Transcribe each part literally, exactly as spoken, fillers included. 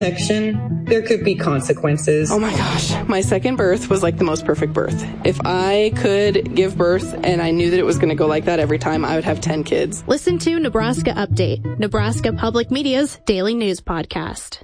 section, there could be consequences. Oh my gosh, my second birth was like the most perfect birth. If I could give birth and I knew that it was going to go like that every time, I would have ten kids. Listen to Nebraska Update, Nebraska Public Media's daily news podcast.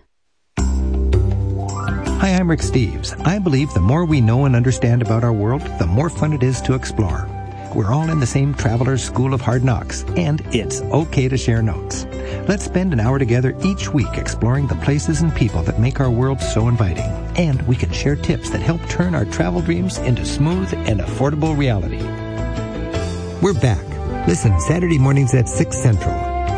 Hi, I'm Rick Steves. I believe the more we know and understand about our world, the more fun it is to explore. We're all in the same Traveler's School of Hard Knocks, and it's okay to share notes. Let's spend an hour together each week exploring the places and people that make our world so inviting. And we can share tips that help turn our travel dreams into smooth and affordable reality. We're back. Listen Saturday mornings at six Central.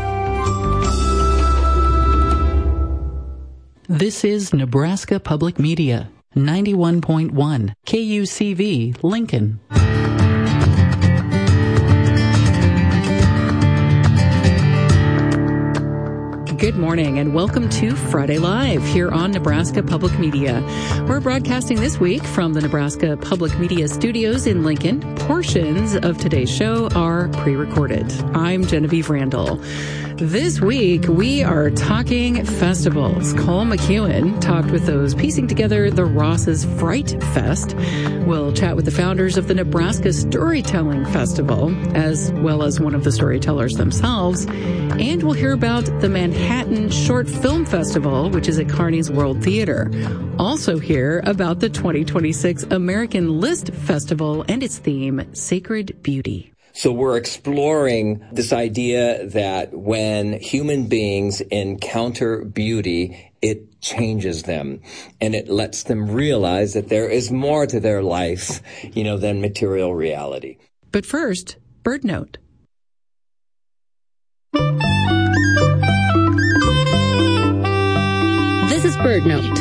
This is Nebraska Public Media, ninety-one point one, K U C V, Lincoln. Good morning and welcome to Friday Live here on Nebraska Public Media. We're broadcasting this week from the Nebraska Public Media studios in Lincoln. Portions of today's show are pre-recorded. I'm Genevieve Randall. This week, we are talking festivals. Cole McEwen talked with those piecing together the Ross's Fright Fest. We'll chat with the founders of the Nebraska Storytelling Festival, as well as one of the storytellers themselves. And we'll hear about the Manhattan Short Film Festival, which is at Carney's World Theater. Also hear about the twenty twenty-six American List Festival and its theme, Sacred Beauty. So we're exploring this idea that when human beings encounter beauty, it changes them and it lets them realize that there is more to their life, you know, than material reality. But first, Bird Note. This is Bird Note.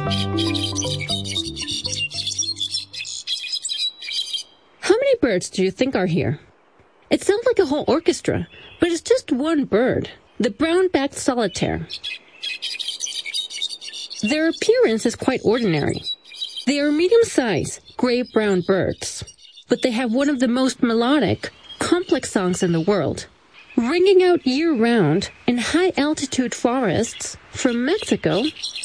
How many birds do you think are here? It sounds like a whole orchestra, but it's just one bird, the brown-backed solitaire. Their appearance is quite ordinary. They are medium-sized, gray-brown birds, but they have one of the most melodic, complex songs in the world, ringing out year-round in high-altitude forests from Mexico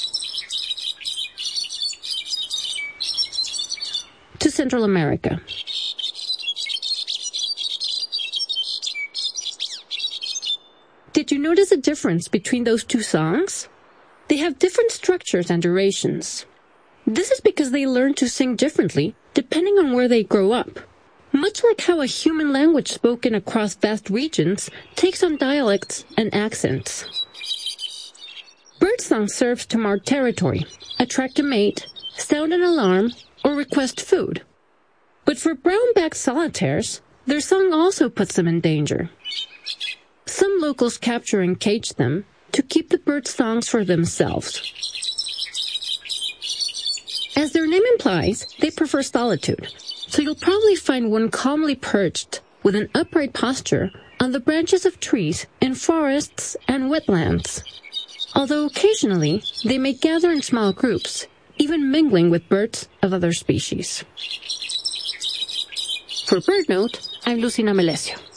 to Central America. Did you notice a difference between those two songs? They have different structures and durations. This is because they learn to sing differently depending on where they grow up. Much like how a human language spoken across vast regions takes on dialects and accents. Birdsong serves to mark territory, attract a mate, sound an alarm, or request food. But for brown-backed solitaires, their song also puts them in danger. Some locals capture and cage them to keep the bird songs for themselves. As their name implies, they prefer solitude, so you'll probably find one calmly perched with an upright posture on the branches of trees in forests and wetlands. Although occasionally, they may gather in small groups, even mingling with birds of other species. For Bird Note, I'm Lucina Melesio.